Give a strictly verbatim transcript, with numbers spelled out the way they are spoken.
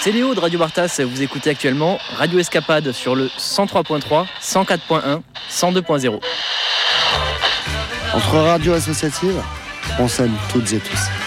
C'est Léo de Radio Bartas, vous écoutez actuellement Radio Escapade sur le cent trois point trois, cent quatre point un, cent deux point zéro. Entre radios associatives, on s'aime toutes et tous.